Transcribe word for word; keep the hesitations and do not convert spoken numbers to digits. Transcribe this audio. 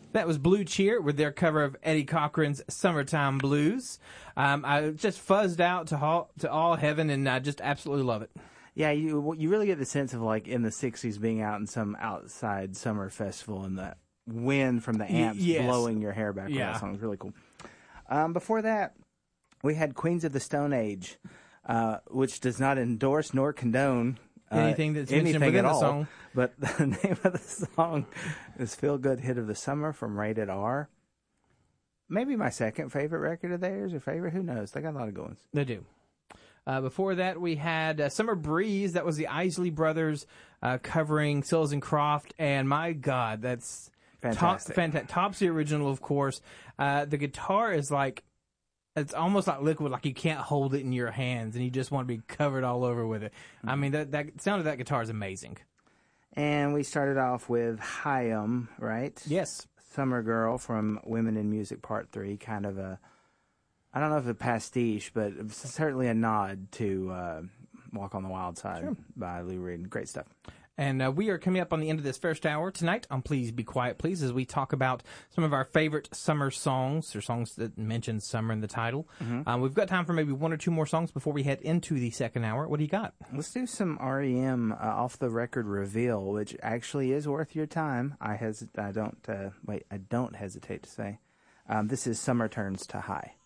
That was Blue Cheer with their cover of Eddie Cochran's Summertime Blues. Um, I just fuzzed out to all, to all heaven, and I just absolutely love it. Yeah, you you really get the sense of, like, in the sixties being out in some outside summer festival and the wind from the amps y- yes. blowing your hair back. Yeah. That song was really cool. Um, before that, we had Queens of the Stone Age, uh, which does not endorse nor condone uh, anything that's mentioned anything within at the all. song. But the name of the song is Feel Good Hit of the Summer from Rated R. Maybe my second favorite record of theirs, or favorite, who knows? They got a lot of good ones. They do. Uh, before that, we had uh, Summer Breeze. That was the Isley Brothers uh, covering Sills and Croft. And my God, that's Fantastic. Top, fanta- Top's the original, of course. Uh, the guitar is like, it's almost like liquid, like you can't hold it in your hands and you just want to be covered all over with it. Mm-hmm. I mean, that, that sound of that guitar is amazing. And we started off with Hyam, right? Yes. Summer Girl from Women in Music Part three, kind of a, I don't know if a pastiche, but certainly a nod to uh, Walk on the Wild Side sure. by Lou Reed. Great stuff. And uh, we are coming up on the end of this first hour tonight on Please Be Quiet, Please, as we talk about some of our favorite summer songs, or songs that mention summer in the title. Mm-hmm. Um, we've got time for maybe one or two more songs before we head into the second hour. What do you got? Let's do some R E M uh, off the record Reveal, which actually is worth your time. I hes- I don't uh, wait. I don't hesitate to say um, this is Summer Turns to High.